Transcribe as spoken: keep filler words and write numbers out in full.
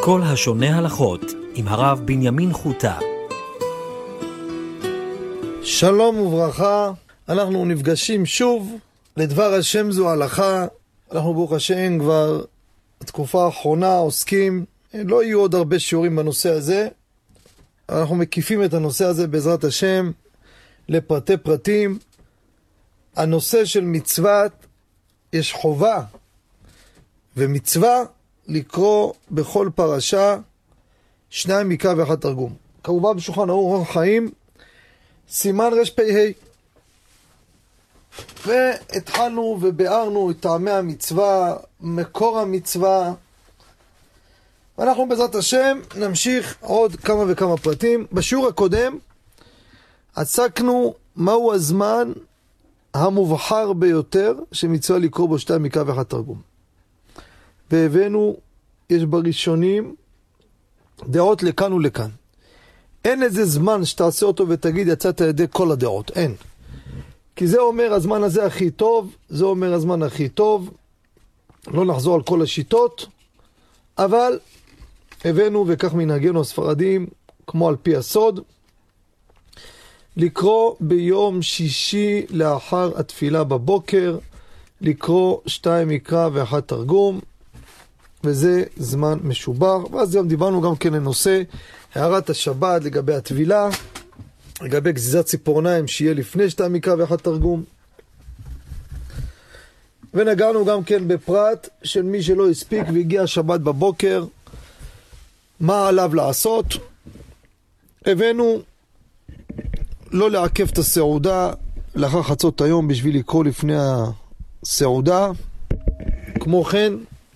כל השונה הלכות עם הרב בנימין חוטה. שלום וברכה, אנחנו נפגשים שוב לדבר השם זו הלכה. אנחנו ברוך השם כבר התקופה האחרונה עוסקים, לא יהיו עוד הרבה שיעורים בנושא הזה, אנחנו מקיפים את הנושא הזה בעזרת השם לפרטי פרטים. הנושא של מצוות, יש חובה ומצווה לקרוא בכל פרשה שניים מקרא ואחד תרגום. כמובן בשולחן ערוך אורח חיים סימן רפ"ה, והתחלנו וביארנו את טעמי המצווה, מקור המצווה, ואנחנו בעזרת השם נמשיך עוד כמה וכמה פרטים. בשיעור הקודם עסקנו מהו הזמן המובחר ביותר שמצווה לקרוא בו שניים מקרא ואחד תרגום, והבאנו, יש בראשונים דעות לכאן ולכאן. אין איזה זמן שתעשה אותו ותגיד יצאת על ידי כל הדעות, אין. כי זה אומר הזמן הזה הכי טוב, זה אומר הזמן הכי טוב, לא נחזור על כל השיטות, אבל הבאנו, וכך מנהגנו הספרדים, כמו על פי הסוד, לקרוא ביום שישי לאחר התפילה בבוקר, לקרוא שתיים מקרא ואחד תרגום, וזה זמן משובח. ואז גם דיברנו גם כן לנושא הערת השבת לגבי התפילה, לגבי גזיזת ציפורניים שיהיה לפני שתיים מקרא ואחד תרגום, ונגענו גם כן בפרט של מי שלא הספיק והגיע שבת בבוקר, מה עליו לעשות. הבאנו לא לעכב את הסעודה לאחר חצות היום בשביל לקרוא לפני הסעודה. כמו כן